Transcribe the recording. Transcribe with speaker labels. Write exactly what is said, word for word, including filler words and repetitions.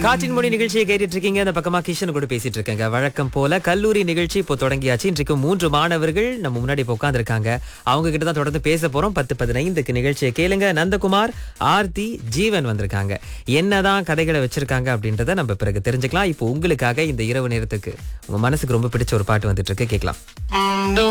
Speaker 1: காற்றின் மொழி நிகழ்ச்சியை கேட்டுட்டு இருக்கீங்க. அந்த பக்கமா கிஷன் கூட பேசிட்டு இருக்கேங்க. வழக்கம் போல கல்லூரி நிகழ்ச்சி இப்போ தொடங்கியாச்சு. இன்றைக்கு மூன்று மாணவர்கள் நம்ம முன்னாடி இப்போ உட்கார்ந்துருக்காங்க. அவங்க கிட்ட தான் தொடர்ந்து பேச போறோம். பத்து பதினைந்துக்கு நிகழ்ச்சியை கேளுங்க. நந்தகுமார், ஆர்த்தி, ஜீவன் வந்திருக்காங்க. என்னதான் கதைகளை வச்சிருக்காங்க அப்படின்றத நம்ம பிறகு தெரிஞ்சுக்கலாம். இப்போ உங்களுக்காக இந்த இரவு நேரத்துக்கு உங்க மனசுக்கு ரொம்ப பிடிச்ச ஒரு பாட்டு வந்துட்டு இருக்கு, கேட்கலாம்.